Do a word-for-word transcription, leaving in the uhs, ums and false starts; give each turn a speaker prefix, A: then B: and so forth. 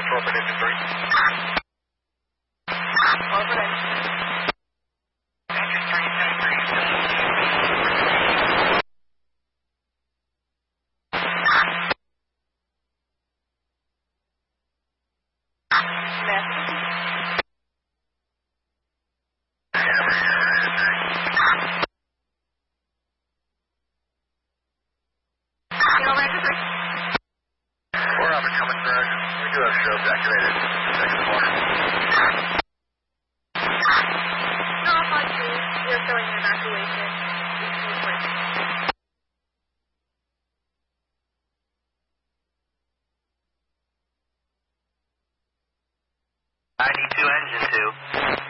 A: Corporate engine three.
B: Corporate engine.
A: Engine three, ten three.
B: Message. Kilo Ranger three.
A: We're up and coming, Greg. We do have shows activated. Second floor.
B: No, on two. You're showing an evacuation.
A: ninety-two engine two.